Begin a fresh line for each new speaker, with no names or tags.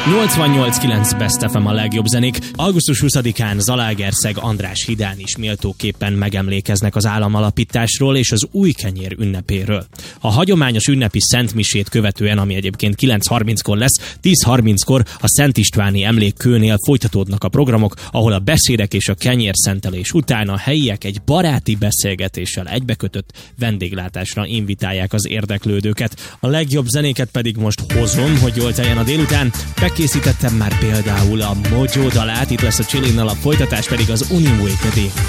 88.9 Best FM a legjobb zenék. Augusztus 20-án Zalaegerszeg András hídán is méltóképpen megemlékeznek az államalapításról és az új kenyér ünnepéről. A hagyományos ünnepi szentmisét követően, ami egyébként 9:30-kor lesz, 10:30-kor a Szent Istváni emlékkőnél folytatódnak a programok, ahol a beszédek és a kenyérszentelés után a helyiek egy baráti beszélgetéssel egybekötött vendéglátásra invitálják az érdeklődőket. A legjobb zenéket pedig most hozom, hogy jól teljen a délután. Készítettem már például a Mojo dalát, itt lesz a Chillinnal, a folytatás pedig az Uniwake.